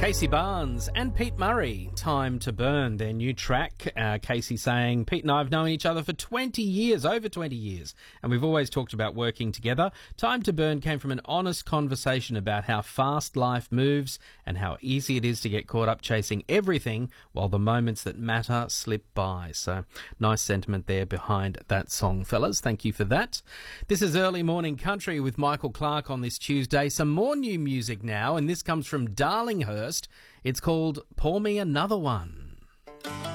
Casey Barnes and Pete Murray, Time to Burn, their new track. Casey saying, Pete and I have known each other for 20 years, over 20 years, and we've always talked about working together. Time to Burn came from an honest conversation about how fast life moves and how easy it is to get caught up chasing everything while the moments that matter slip by. So, nice sentiment there behind that song, fellas. Thank you for that. This is Early Morning Country with Michael Clark on this Tuesday. Some more new music now, and this comes from Darlinghurst. It's called Pour Me Another One.